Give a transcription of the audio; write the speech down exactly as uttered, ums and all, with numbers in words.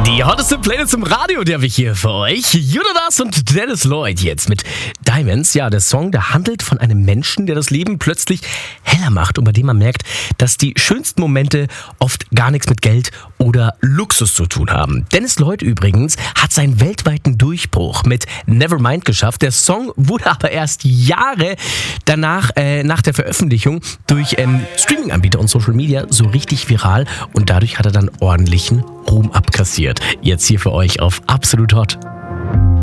Die hotteste Playlist im Radio, die habe ich hier für euch. Judas und Dennis Lloyd jetzt mit Diamonds. Ja, der Song, der handelt von einem Menschen, der das Leben plötzlich heller macht und bei dem man merkt, dass die schönsten Momente oft gar nichts mit Geld oder Luxus zu tun haben. Dennis Lloyd übrigens hat seinen weltweiten Durchbruch mit Nevermind geschafft. Der Song wurde aber erst Jahre danach, äh, nach der Veröffentlichung, durch ähm, Streaming-Anbieter und Social Media so richtig viral und dadurch hat er dann ordentlichen Ruhm abkassiert. Jetzt hier für euch auf Absolut Hot.